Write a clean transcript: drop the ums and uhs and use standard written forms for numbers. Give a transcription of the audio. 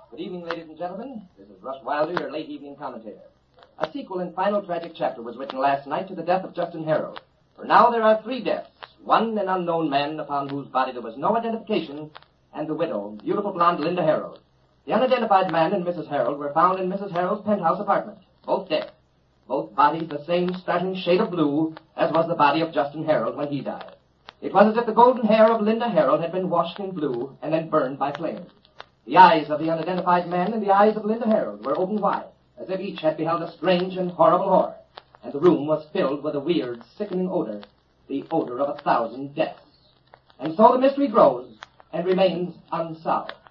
Good evening, ladies and gentlemen. This is Russ Wilder, your late evening commentator. A sequel and final tragic chapter was written last night to the death of Justin Harold. For now there are 3 deaths. One, an unknown man upon whose body there was no identification, and the widow, beautiful blonde Linda Harold. The unidentified man and Mrs. Harold were found in Mrs. Harold's penthouse apartment, both dead. Both bodies the same startling shade of blue as was the body of Justin Harold when he died. It was as if the golden hair of Linda Harold had been washed in blue and then burned by flames. The eyes of the unidentified man and the eyes of Linda Harold were open wide, as if each had beheld a strange and horrible horror, and the room was filled with a weird, sickening odor, the odor of 1,000 deaths. And so the mystery grows and remains unsolved.